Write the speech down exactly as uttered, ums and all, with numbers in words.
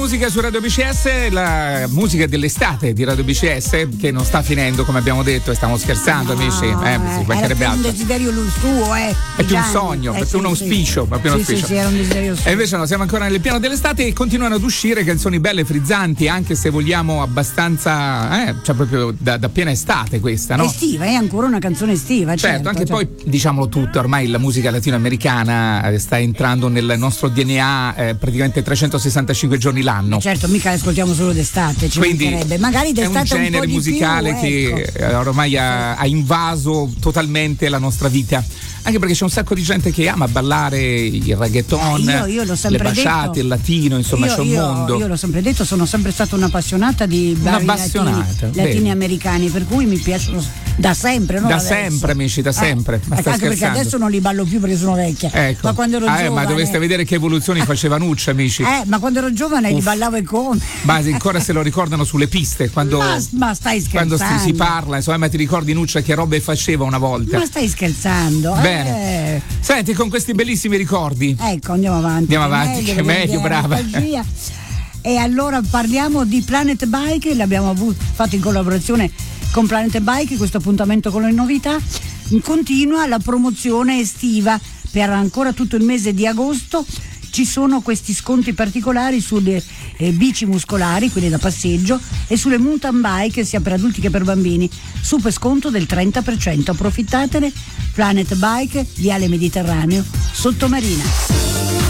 musica su Radio B C S, la musica dell'estate di Radio B C S, che non sta finendo come abbiamo detto, e stiamo scherzando, no, amici, eh, si mancherebbe altro. È un desiderio suo, eh. È più un sogno, eh, è più un auspicio, sì, più un sì, auspicio. sì, sì, era un desiderio suo. E invece no, siamo ancora nel piano dell'estate e continuano ad uscire canzoni belle, frizzanti, anche se vogliamo abbastanza, eh, cioè proprio da, da piena estate questa, no? Estiva, è ancora una canzone estiva, certo. Certo, anche cioè. Poi diciamolo tutto, ormai la musica latinoamericana sta entrando nel nostro D N A eh, praticamente trecentosessantacinque giorni l'anno. Certo, mica le ascoltiamo solo d'estate, ci Quindi mancherebbe. Magari d'estate è un genere un po' musicale di più, che ecco. ormai ha, ha invaso totalmente la nostra vita. Anche perché c'è un sacco di gente che ama ballare il reggaeton, io, io l'ho sempre le basciate, detto. il latino, insomma io, c'è un io, mondo. Io l'ho sempre detto, sono sempre stata un'appassionata di vari latini, latini americani, per cui mi piacciono da sempre. Non da adesso. sempre, amici, da sempre. Eh, ma anche stai perché scherzando? adesso non li ballo più perché sono vecchia. Ecco. Ma quando ero ah, giovane. Eh, ma dovreste vedere che evoluzioni faceva Nuccia, amici. Eh, ma quando ero giovane Uff. li ballavo e come? Ma ancora se lo ricordano sulle piste quando, ma, ma stai scherzando? quando si, si parla, insomma, ma ti ricordi Nuccia che robe faceva una volta? Ma stai scherzando? Bene. Eh. Senti, con questi bellissimi ricordi. Ecco, andiamo avanti. Andiamo avanti, che meglio, brava. E allora parliamo di Planet Bike, l'abbiamo avuto, fatto in collaborazione con Planet Bike, questo appuntamento con le novità. Continua la promozione estiva per ancora tutto il mese di agosto. Ci sono questi sconti particolari sulle eh, bici muscolari, quelle da passeggio, e sulle mountain bike sia per adulti che per bambini, super sconto del trenta per cento. Approfittatene. Planet Bike, Viale Mediterraneo, Sottomarina.